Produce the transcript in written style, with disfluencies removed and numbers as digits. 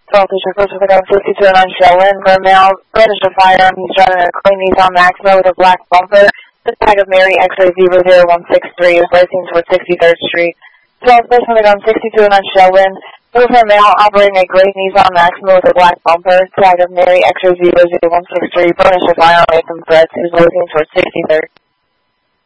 12 Fisher Close with a gun 62 and on Sherwin. For a male, registered firearm. He's driving a clean Nissan Maxima with a black bumper. The tag of Mary X-ray 00163 is racing towards 63rd Street. 12 Fisher with a gun 62 and on Sherwin. For a male operating a gray Nissan Maxima with a black bumper. Tag of Mary X-ray 00163. Registered firearm made some threats. He's racing towards 63rd.